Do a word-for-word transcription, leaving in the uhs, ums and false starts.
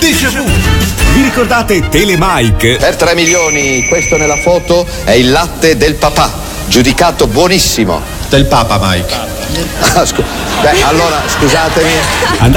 Déjà vu. Vi ricordate Telemike? Per tre milioni, questo nella foto è il latte del papà, giudicato buonissimo. Del Papa, Mike. Ah, scu- Beh, allora scusatemi.